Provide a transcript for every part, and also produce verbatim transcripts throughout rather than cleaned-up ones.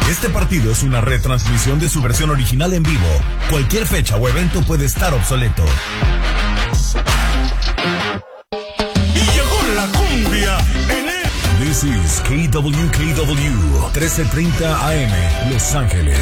Este partido es una retransmisión de su versión original en vivo. Cualquier fecha o evento puede estar obsoleto. Y llegó la cumbia en el... This is K W K W, trece treinta A M, Los Ángeles.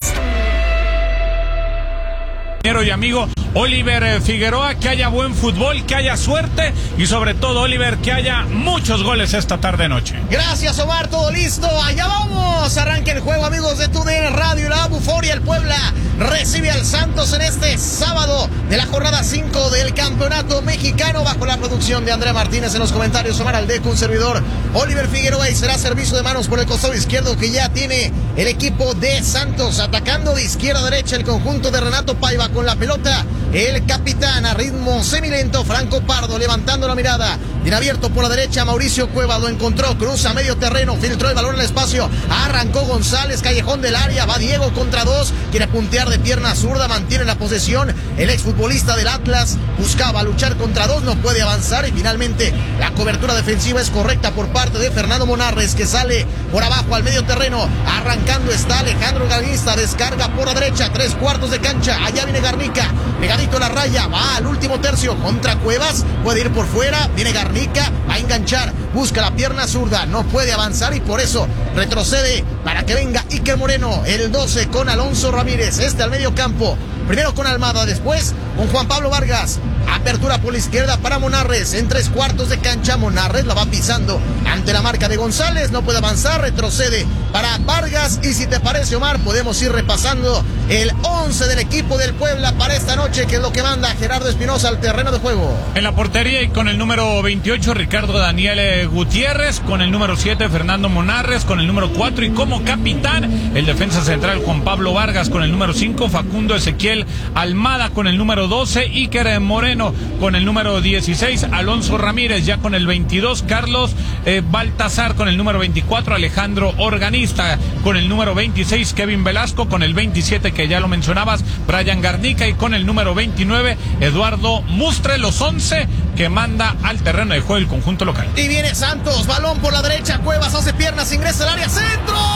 Y amigo Oliver Figueroa, que haya buen fútbol, que haya suerte y sobre todo, Oliver, que haya muchos goles esta tarde noche. Gracias, Omar, todo listo, allá vamos. Arranca el juego, amigos de TUDN Radio, la Buforia. El Puebla recibe al Santos en este sábado de la jornada cinco del Campeonato Mexicano, bajo la producción de Andrea Martínez. En los comentarios, Omar Aldeco, un servidor, Oliver Figueroa, y será servicio de manos por el costado izquierdo que ya tiene el equipo de Santos, atacando de izquierda a derecha el conjunto de Renato Paiva con la pelota. El capitán a ritmo semilento, Franco Pardo, levantando la mirada. Bien abierto por la derecha, Mauricio Cueva lo encontró, cruza medio terreno, filtró el balón en el espacio, arrancó González, callejón del área, va Diego contra dos, quiere puntear de pierna zurda, mantiene la posesión. El exfutbolista del Atlas buscaba luchar contra dos, no puede avanzar, y finalmente la cobertura defensiva es correcta por parte de Fernando Monarres, que sale por abajo al medio terreno. Arrancando está Alejandro Garnista, descarga por la derecha, tres cuartos de cancha, allá viene Garnica, pegadito a la raya, va al último tercio contra Cuevas, puede ir por fuera, viene Garnica, va a enganchar, busca la pierna zurda, no puede avanzar y por eso retrocede para que venga Iker Moreno, el doce con Alonso Ramírez, este al medio campo, primero con Almada, después con Juan Pablo Vargas. Apertura por la izquierda para Monarres, en tres cuartos de cancha, Monarres la va pisando ante la marca de González, no puede avanzar, retrocede para Vargas, y si te parece, Omar, podemos ir repasando el once del equipo del Puebla para esta noche, que es lo que manda Gerardo Espinosa al terreno de juego. En la portería y con el número veintiocho, Ricardo Daniel Gutiérrez, con el número siete, Fernando Monarres, con el número cuatro, y como capitán, el defensa central Juan Pablo Vargas, con el número cinco, Facundo Ezequiel Almada, con el número doce, Iker Moreno con el número dieciséis, Alonso Ramírez ya con el veintidós, Carlos eh, Baltazar con el número veinticuatro, Alejandro Organista con el número veintiséis, Kevin Velasco con el veintisiete, que ya lo mencionabas, Brian Garnica, y con el número veintinueve, Eduardo Mustre, los once que manda al terreno de juego el conjunto local. Y viene Santos, balón por la derecha, Cuevas hace piernas, ingresa al área, centro.